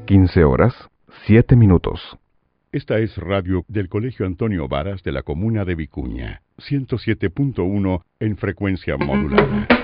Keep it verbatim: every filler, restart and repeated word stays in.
quince horas, siete minutos. Esta es radio del Colegio Antonio Varas de la comuna de Vicuña, ciento siete punto uno en frecuencia modulada.